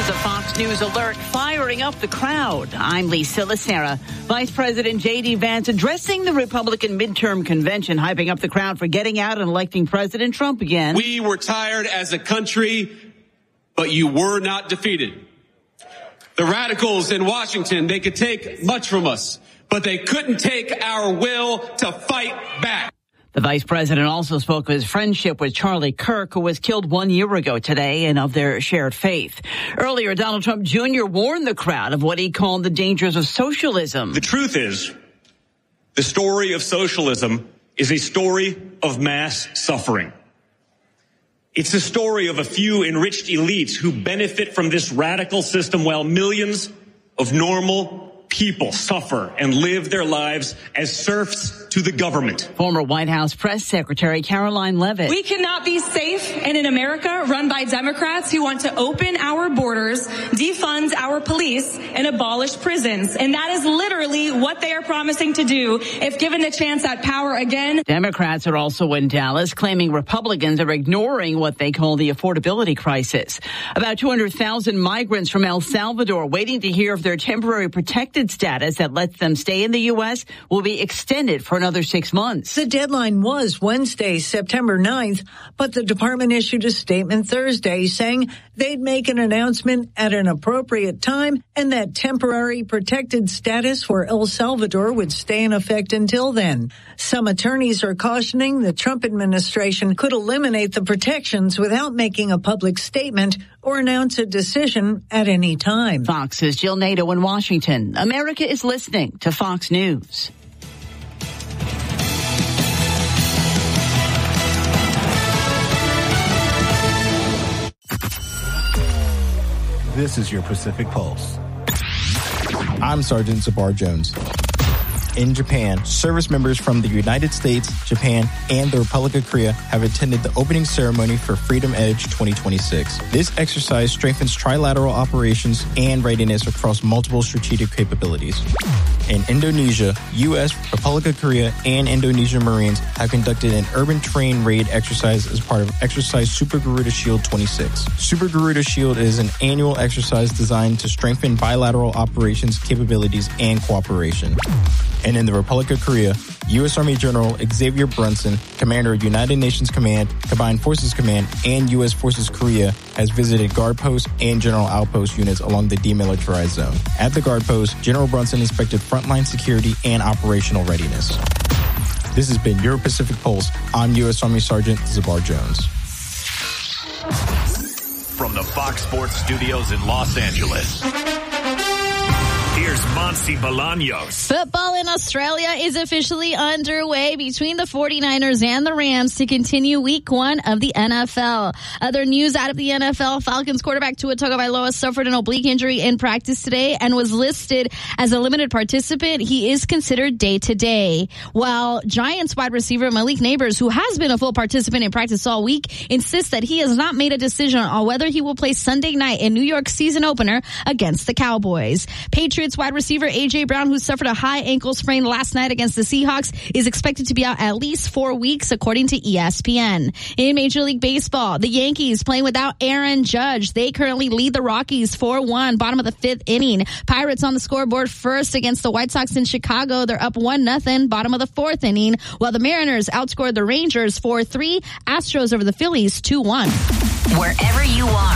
is a Fox News alert firing up the crowd. I'm Lisa Lacera. Vice President J.D. Vance addressing the Republican midterm convention, hyping up the crowd for getting out and electing President Trump again. We were tired as a country, but you were not defeated. The radicals in Washington, they could take much from us, but they couldn't take our will to fight back. The vice president also spoke of his friendship with Charlie Kirk, who was killed 1 year ago today, and of their shared faith. Earlier, Donald Trump Jr. warned the crowd of what he called the dangers of socialism. The truth is, the story of socialism is a story of mass suffering. It's a story of a few enriched elites who benefit from this radical system while millions of normal people suffer and live their lives as serfs to the government. Former White House Press Secretary Caroline Leavitt. We cannot be safe in an America run by Democrats who want to open our borders, defund our police, and abolish prisons. And that is literally what they are promising to do if given the chance at power again. Democrats are also in Dallas, claiming Republicans are ignoring what they call the affordability crisis. About 200,000 migrants from El Salvador waiting to hear if their temporary protected status that lets them stay in the U.S. will be extended for another 6 months. The deadline was Wednesday, September 9th, but the department issued a statement Thursday saying they'd make an announcement at an appropriate time and that temporary protected status for El Salvador would stay in effect until then. Some attorneys are cautioning the Trump administration could eliminate the protections without making a public statement or announce a decision at any time. Fox's Jill Nato in Washington. America is listening to Fox News. This is your Pacific Pulse. I'm Sergeant Zabar Jones. In Japan, service members from the United States, Japan, and the Republic of Korea have attended the opening ceremony for Freedom Edge 2026. This exercise strengthens trilateral operations and readiness across multiple strategic capabilities. In Indonesia, U.S., Republic of Korea, and Indonesian Marines have conducted an urban terrain raid exercise as part of Exercise Super Garuda Shield 26. Super Garuda Shield is an annual exercise designed to strengthen bilateral operations, capabilities, and cooperation. And in the Republic of Korea, U.S. Army General Xavier Brunson, commander of United Nations Command, Combined Forces Command, and U.S. Forces Korea, has visited guard posts and general outpost units along the demilitarized zone. At the guard post, General Brunson inspected frontline security and operational readiness. This has been your Pacific Pulse. I'm U.S. Army Sergeant Zabar Jones. From the Fox Sports Studios in Los Angeles, here's Monsi Bolaños. Football in Australia is officially underway between the 49ers and the Rams to continue week 1 of the NFL. Other news out of the NFL, Falcons quarterback Tua Tagovailoa suffered an oblique injury in practice today and was listed as a limited participant. He is considered day-to-day. While Giants wide receiver Malik Nabers, who has been a full participant in practice all week, insists that he has not made a decision on whether he will play Sunday night in New York's season opener against the Cowboys. Patriots wide receiver A.J. Brown, who suffered a high ankle sprain last night against the Seahawks, is expected to be out at least 4 weeks, according to ESPN. In Major League Baseball, the Yankees playing without Aaron Judge. They currently lead the Rockies 4-1, bottom of the 5th inning. Pirates on the scoreboard first against the White Sox in Chicago. They're up 1-0, bottom of the 4th inning, while the Mariners outscored the Rangers 4-3. Astros over the Phillies 2-1. Wherever you are.